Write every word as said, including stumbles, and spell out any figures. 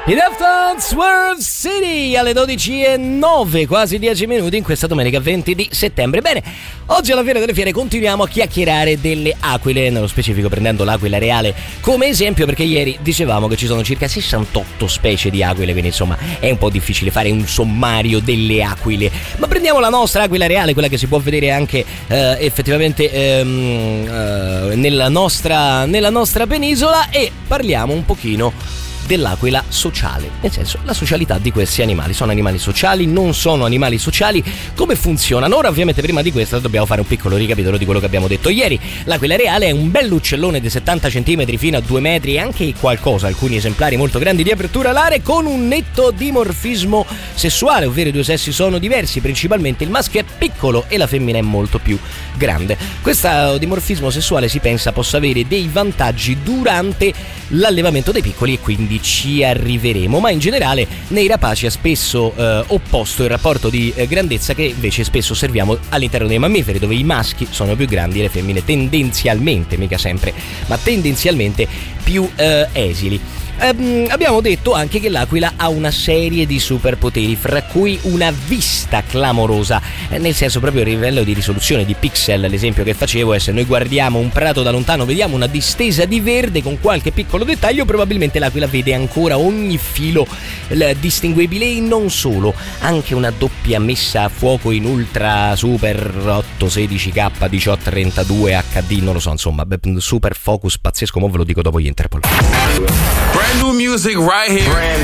I Deftones World City alle dodici e nove, quasi dieci minuti in questa domenica venti di settembre. Bene, oggi alla Fiera delle Fiere continuiamo a chiacchierare delle aquile, nello specifico prendendo l'aquila reale come esempio, perché ieri dicevamo che ci sono circa sessantotto specie di aquile, quindi insomma è un po' difficile fare un sommario delle aquile. Ma prendiamo la nostra aquila reale, quella che si può vedere anche eh, effettivamente ehm, eh, nella nostra, nella nostra penisola, e parliamo un pochino dell'aquila sociale, nel senso, la socialità di questi animali. Sono animali sociali, non sono animali sociali, come funzionano? Ora ovviamente prima di questo dobbiamo fare un piccolo ricapitolo di quello che abbiamo detto ieri. L'aquila reale è un bell'uccellone di settanta centimetri fino a due metri e anche qualcosa, alcuni esemplari molto grandi di apertura alare, con un netto dimorfismo sessuale, ovvero i due sessi sono diversi, principalmente il maschio è piccolo e la femmina è molto più grande. Questo dimorfismo sessuale si pensa possa avere dei vantaggi durante l'allevamento dei piccoli, e quindi ci arriveremo, ma in generale nei rapaci è spesso eh, opposto il rapporto di eh, grandezza che invece spesso osserviamo all'interno dei mammiferi, dove i maschi sono più grandi e le femmine tendenzialmente, mica sempre, ma tendenzialmente più eh, esili. Um, abbiamo detto anche che l'aquila ha una serie di superpoteri, fra cui una vista clamorosa, eh, nel senso proprio a livello di risoluzione di pixel. L'esempio che facevo è: se noi guardiamo un prato da lontano, vediamo una distesa di verde con qualche piccolo dettaglio, probabilmente l'aquila vede ancora ogni filo l- distinguibile, e non solo, anche una doppia messa a fuoco in ultra super otto sedici K diciotto trentadue H D, non lo so, insomma, super focus pazzesco, ma ve lo dico dopo gli Interpol. Brand new music right here. Brand